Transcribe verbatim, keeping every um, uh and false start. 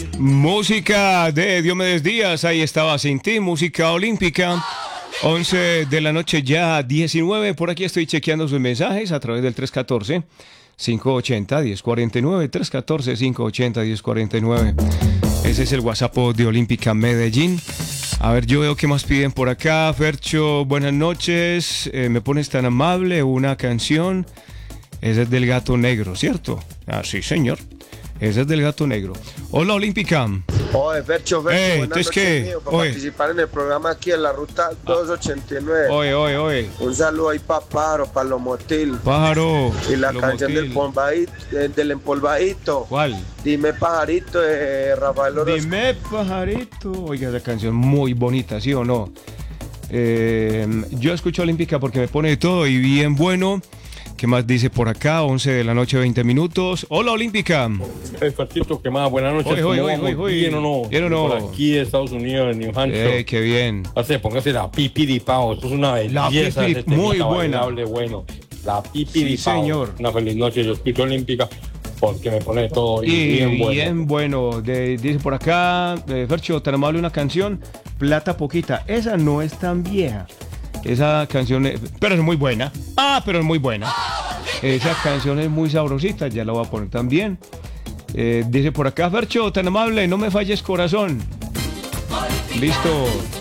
Música de Diomedes Díaz, ahí estaba Sin Ti, música olímpica. once de la noche ya diecinueve, por aquí estoy chequeando sus mensajes a través del tres uno cuatro, cinco ocho cero, uno cero cuatro nueve, tres uno cuatro, cinco ocho cero, uno cero cuatro nueve. Ese es el WhatsApp de Olímpica Medellín. A ver, yo veo qué más piden por acá. Fercho, buenas noches, eh, me pones tan amable, una canción. Ese es del Gato Negro, ¿cierto? Ah, sí, señor. Ese es del Gato Negro. Hola, Olímpica. Oye, Fercho, Fercho, Hey, buenas noches, ¿qué? mío, para Oye. participar en el programa aquí en la ruta doscientos ochenta y nueve. Oye, oye, oye. Un saludo ahí para Pájaro, para Lomotil. Pájaro. Y la Lomotil. canción del, polvadito, eh, del empolvadito. ¿Cuál? Dime Pajarito de Rafael Orozco. Dime, pajarito. Oiga, esa canción muy bonita, ¿sí o no? Eh, yo escucho Olímpica porque me pone de todo y bien bueno. ¿Qué más dice por acá? once de la noche, veinte minutos. Hola, Olímpica. El Farcito, ¿qué más? Buenas noches. Oye, oye, ¿Cómo oye, vamos? oye, oye. ¿Bien o no? ¿Bien o no? Por aquí de Estados Unidos, en New Hampshire. Eh, qué bien. Hace, póngase la pipiripao. Esto es una La belleza. pipiri- este muy temita buena. bailable, bueno. La pipiripao. Sí, señor. Una feliz noche. Yo escucho Olímpica porque me pone todo y Y bien bueno. bien bueno. De- dice por acá, eh, Fercho, tan amable una canción, Plata Poquita. Esa no es tan vieja. Esa canción, es- pero es muy buena. Ah, pero es muy buena. Esa canción es muy sabrosita, ya la voy a poner también. Eh, dice por acá, Fercho, tan amable, no me falles corazón. Listo.